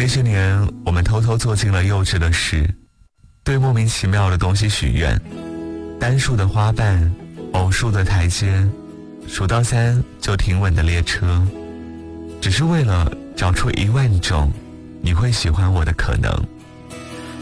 那些年，我们偷偷做尽了幼稚的事，对莫名其妙的东西许愿，单数的花瓣，偶数的台阶，数到3就停稳的列车，只是为了找出1万种你会喜欢我的可能。